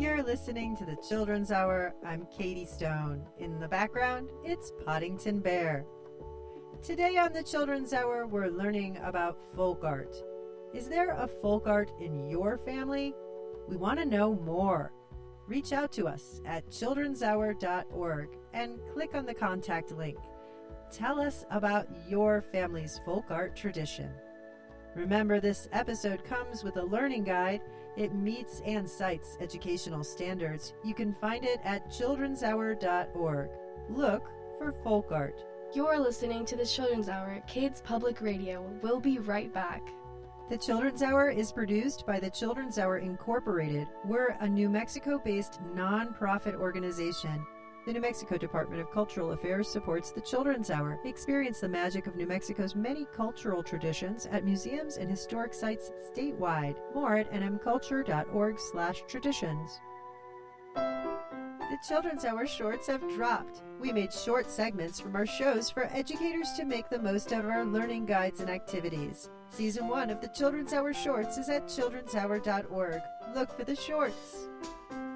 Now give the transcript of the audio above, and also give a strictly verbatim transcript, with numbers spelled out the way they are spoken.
You're listening to the Children's Hour. I'm Katie Stone. In the background, it's Poddington Bear. Today on the Children's Hour, we're learning about folk art. Is there a folk art in your family? We want to know more. Reach out to us at children's hour dot org and click on the contact link. Tell us about your family's folk art tradition. Remember, this episode comes with a learning guide. It meets and cites educational standards. You can find it at children's hour dot org. Look for folk art. You're listening to the Children's Hour at Kids Public Radio. We'll be right back. The Children's Hour is produced by the Children's Hour Incorporated. We're a New Mexico-based non-profit organization. The New Mexico Department of Cultural Affairs supports the Children's Hour. Experience the magic of New Mexico's many cultural traditions at museums and historic sites statewide. More at n m culture dot org slash traditions. The Children's Hour shorts have dropped. We made short segments from our shows for educators to make the most out of our learning guides and activities. Season one of the Children's Hour shorts is at children's hour dot org. Look for the shorts.